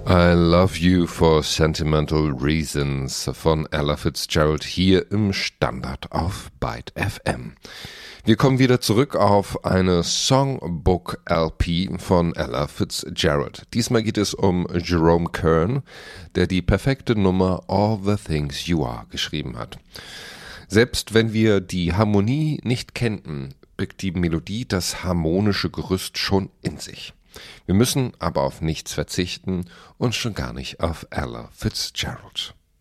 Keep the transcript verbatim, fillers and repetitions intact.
I Love You for Sentimental Reasons von Ella Fitzgerald hier im Standard auf Byte F M. Wir kommen wieder zurück auf eine Songbook-L P von Ella Fitzgerald. Diesmal geht es um Jerome Kern, der die perfekte Nummer All the Things You Are geschrieben hat. Selbst wenn wir die Harmonie nicht kennten, birgt die Melodie das harmonische Gerüst schon in sich. Wir müssen aber auf nichts verzichten und schon gar nicht auf Ella Fitzgerald.